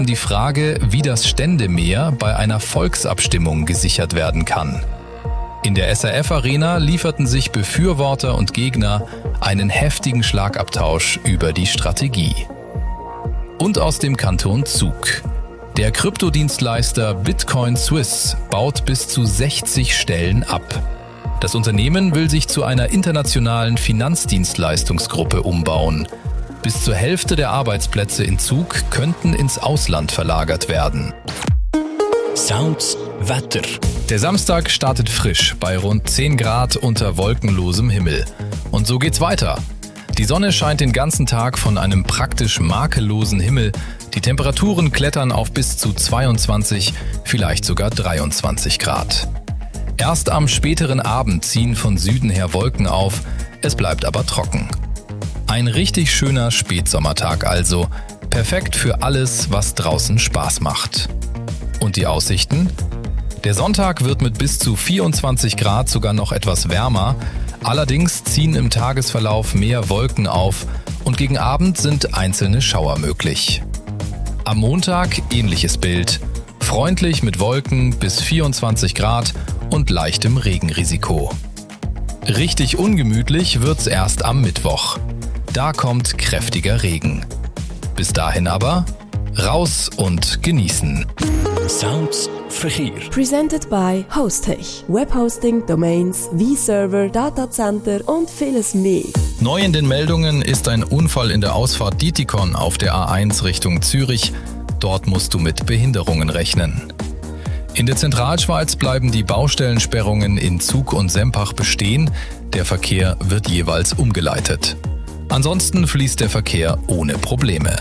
die Frage, wie das Ständemeer bei einer Volksabstimmung gesichert werden kann. In der SRF-Arena lieferten sich Befürworter und Gegner einen heftigen Schlagabtausch über die Strategie. Und aus dem Kanton Zug. Der Kryptodienstleister Bitcoin Swiss baut bis zu 60 Stellen ab. Das Unternehmen will sich zu einer internationalen Finanzdienstleistungsgruppe umbauen. Bis zur Hälfte der Arbeitsplätze in Zug könnten ins Ausland verlagert werden. Sounds Wetter. Der Samstag startet frisch bei rund 10 Grad unter wolkenlosem Himmel. Und so geht's weiter. Die Sonne scheint den ganzen Tag von einem praktisch makellosen Himmel. Die Temperaturen klettern auf bis zu 22, vielleicht sogar 23 Grad. Erst am späteren Abend ziehen von Süden her Wolken auf, es bleibt aber trocken. Ein richtig schöner Spätsommertag also, perfekt für alles, was draußen Spaß macht. Und die Aussichten? Der Sonntag wird mit bis zu 24 Grad sogar noch etwas wärmer, allerdings ziehen im Tagesverlauf mehr Wolken auf und gegen Abend sind einzelne Schauer möglich. Am Montag ähnliches Bild, freundlich mit Wolken bis 24 Grad und leichtem Regenrisiko. Richtig ungemütlich wird's erst am Mittwoch. Da kommt kräftiger Regen. Bis dahin aber raus und genießen. Sounds Verkehr. Presented by Hostech. Webhosting, Domains, V-Server, Datacenter und vieles mehr. Neu in den Meldungen ist ein Unfall in der Ausfahrt Dietikon auf der A1 Richtung Zürich. Dort musst du mit Behinderungen rechnen. In der Zentralschweiz bleiben die Baustellensperrungen in Zug und Sempach bestehen. Der Verkehr wird jeweils umgeleitet. Ansonsten fließt der Verkehr ohne Probleme.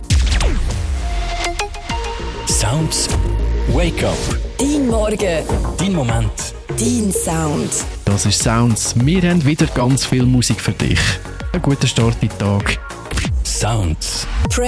Sounds Wake Up. Dein Morgen. Dein Moment. Dein Sound. Das ist Sounds. Wir haben wieder ganz viel Musik für dich. Einen guten Start in den Tag. Sounds.